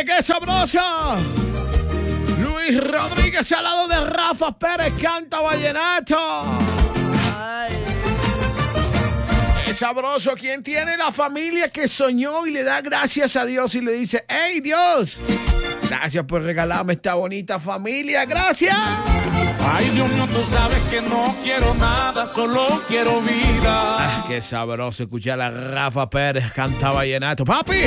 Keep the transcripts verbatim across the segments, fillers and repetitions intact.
Oye, qué sabroso. Luis Rodríguez al lado de Rafa Pérez canta vallenato. Ay. Qué sabroso. ¿Quién tiene la familia que soñó y le da gracias a Dios y le dice, hey Dios, gracias por regalarme esta bonita familia, gracias? Ay, Dios mío, tú sabes que no quiero nada, solo quiero vida. Ah, qué sabroso escuchar a Rafa Pérez canta vallenato, papi.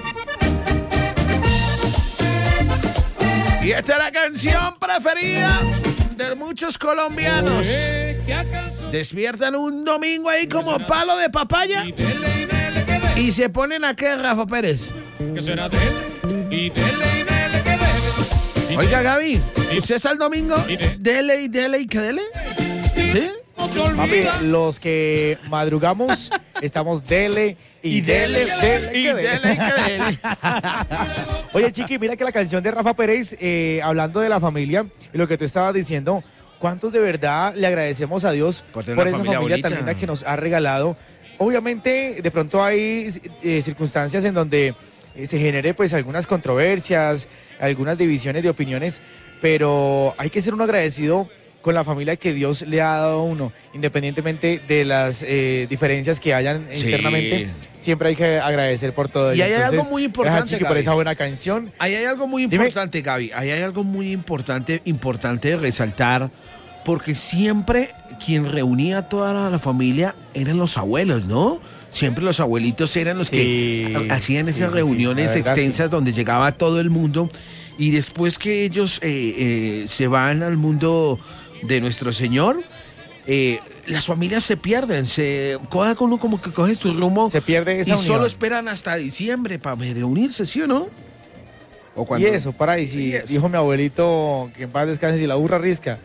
Y esta es la canción preferida de muchos colombianos. Despiertan un domingo ahí como palo de papaya y se ponen a qué, Rafa Pérez. Que suena dele, y dele, y dele, que dele. Oiga, Gaby, ¿usted es el domingo? Dele y dele y que dele. ¿Sí? Papi, los que madrugamos estamos dele y dele, dele, y que dele, dele. y que dele. Oye, Chiqui, mira que la canción de Rafa Pérez, eh, hablando de la familia y lo que tú estabas diciendo, ¿cuántos de verdad le agradecemos a Dios Por tener por una esa familia familia tan bonita linda que nos ha regalado? Obviamente, de pronto hay eh, circunstancias en donde eh, se genere pues algunas controversias, algunas divisiones de opiniones, pero hay que ser un agradecido con la familia que Dios le ha dado a uno, independientemente de las eh, diferencias que hayan Sí. internamente, siempre hay que agradecer por todo Y ello. ahí hay Entonces, algo muy importante, gracias, Chiqui, por Gaby. esa buena canción. Ahí hay algo muy Dime. importante, Gaby. Ahí hay algo muy importante, importante de resaltar, porque siempre quien reunía a toda la, la familia eran los abuelos, ¿no? Siempre los abuelitos eran los Sí, que hacían sí, esas sí, reuniones la verdad, extensas sí. donde llegaba todo el mundo. Y después que ellos eh, eh, se van al mundo de nuestro Señor, eh, las familias se pierden, se coja con uno como que coges tu rumbo Se pierde esa y unión. solo esperan hasta diciembre para reunirse, ¿sí o no? O Y cuando- eso, para ahí, si Y eso. dijo mi abuelito que en paz descanse si la burra risca.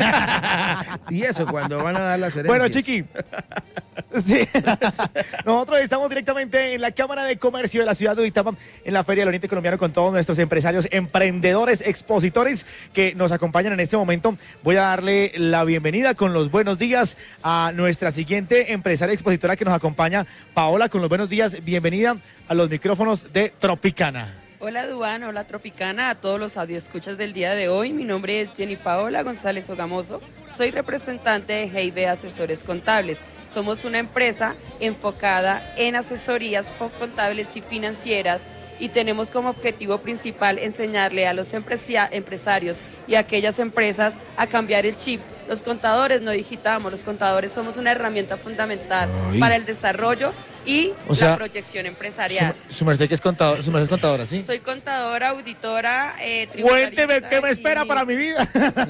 Y eso, cuando van a dar las herencias. Bueno, Chiqui. Sí. Nosotros estamos directamente en la Cámara de Comercio de la ciudad de Uitama, en la Feria del Oriente Colombiano, con todos nuestros empresarios, emprendedores, expositores que nos acompañan en este momento. Voy a darle la bienvenida con los buenos días a nuestra siguiente empresaria expositora que nos acompaña, Paola, con los buenos días. Bienvenida a los micrófonos de Tropicana. Hola Duván, hola Tropicana, a todos los audioescuchas del día de hoy. Mi nombre es Jenny Paola González Ogamoso, soy representante de G I B Asesores Contables. Somos una empresa enfocada en asesorías contables y financieras y tenemos como objetivo principal enseñarle a los empresia- empresarios y a aquellas empresas a cambiar el chip. Los contadores no digitamos, los contadores somos una herramienta fundamental Ay. para el desarrollo y O sea, la proyección empresarial. Su, su merced que es contador, su merced es contadora, ¿sí? Soy contadora, auditora, eh, Cuénteme tributarista qué me y- espera para mi vida.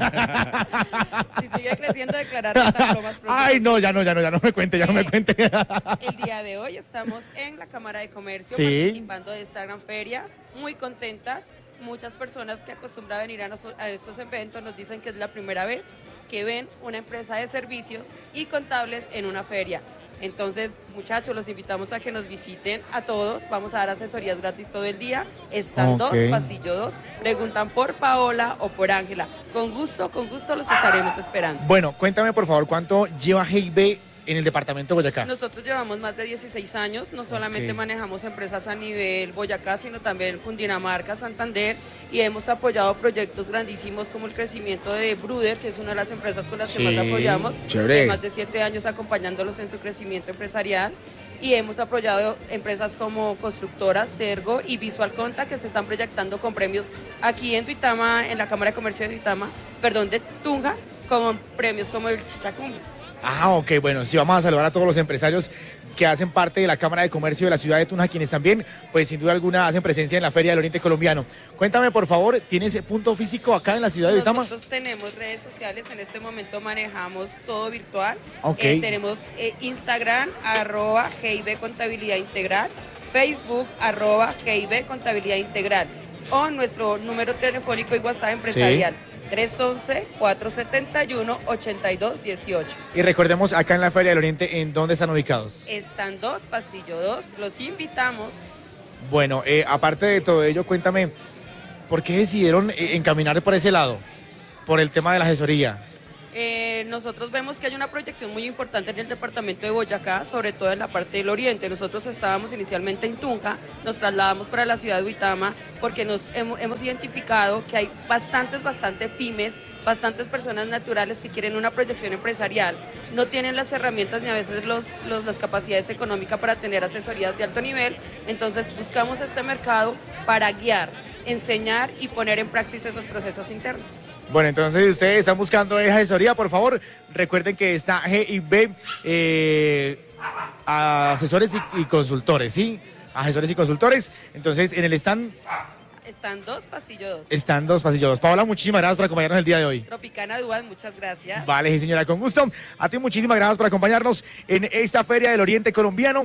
Si sigue creciendo, declarar rentas lo más pronto Ay, no, posible. ya no, ya no, ya no me cuente, ya no me cuente. El día de hoy estamos en la Cámara de Comercio Sí. participando de esta gran feria, muy contentas. Muchas personas que acostumbran a venir a, noso- a estos eventos nos dicen que es la primera vez que ven una empresa de servicios y contables en una feria. Entonces, muchachos, los invitamos a que nos visiten a todos. Vamos a dar asesorías gratis todo el día. Están dos, Ok. pasillo dos. Preguntan por Paola o por Ángela. Con gusto, con gusto los estaremos esperando. Bueno, cuéntame por favor cuánto lleva G I B en el departamento de Boyacá. Nosotros llevamos más de dieciséis años, no solamente Ok. manejamos empresas a nivel Boyacá, sino también Cundinamarca, Santander, y hemos apoyado proyectos grandísimos como el crecimiento de Bruder, que es una de las empresas con las Sí, que más apoyamos, chévere. de más de siete años acompañándolos en su crecimiento empresarial. Y hemos apoyado empresas como Constructoras, Sergo y Visual Conta, que se están proyectando con premios aquí en Duitama, en la Cámara de Comercio de Duitama, perdón, de Tunja, con premios como el Chichacumbi. Ah, ok, bueno, sí, vamos a saludar a todos los empresarios que hacen parte de la Cámara de Comercio de la ciudad de Tunja, quienes también, pues sin duda alguna, hacen presencia en la Feria del Oriente Colombiano. Cuéntame, por favor, ¿tienes punto físico acá en la ciudad de Duitama? Nosotros tenemos redes sociales, en este momento manejamos todo virtual. Ok. Eh, tenemos eh, Instagram, arroba G I B Contabilidad Integral, Facebook, arroba G I B Contabilidad Integral, o nuestro número telefónico y WhatsApp empresarial, tres once, cuatro setenta y uno, ochenta y dos dieciocho. Y recordemos, acá en la Feria del Oriente, ¿en dónde están ubicados? Están dos, pasillo dos, los invitamos. Bueno, eh, aparte de todo ello, cuéntame, ¿por qué decidieron eh, encaminar por ese lado? Por el tema de la asesoría. Eh, Eh, nosotros vemos que hay una proyección muy importante en el departamento de Boyacá, sobre todo en la parte del oriente. Nosotros estábamos inicialmente en Tunja, nos trasladamos para la ciudad de Uitama porque nos hemos, hemos identificado que hay bastantes, bastantes pymes, bastantes personas naturales que quieren una proyección empresarial, no tienen las herramientas ni a veces los, los, las capacidades económicas para tener asesorías de alto nivel. Entonces buscamos este mercado para guiar, enseñar y poner en praxis esos procesos internos. Bueno, entonces si ustedes están buscando esa asesoría, por favor, recuerden que está G I B, eh, asesores y, y consultores, ¿sí? Asesores y consultores. Entonces, en el stand... Están dos, pasillo dos. Están dos, pasillo dos. Paola, muchísimas gracias por acompañarnos el día de hoy. Tropicana Duan, muchas gracias. Vale, sí, señora, con gusto. A ti muchísimas gracias por acompañarnos en esta Feria del Oriente Colombiano.